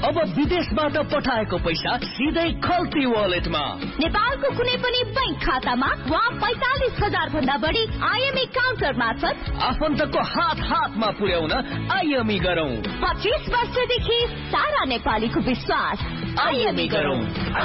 अब विदेशबाट पठाएको पैसा सिधै खल्ती वालेटमा। नेपालको कुनै पनि बैंक खातामा वा 45,000 भन्दा बढी आईएमई काउन्टर मार्फत आफन्तको हातमा पुर्याउन आईएमई गरौँ। 25 वर्षदेखि सारा नेपालीको विश्वास। आईएमई गरौँ।